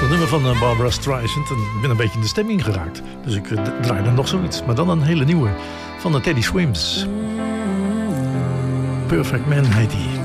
prachtig nummer van Barbra Streisand. En ik ben een beetje in de stemming geraakt. Dus ik draai er nog zoiets. Maar dan een hele nieuwe van de Teddy Swims. Perfect Man heet die.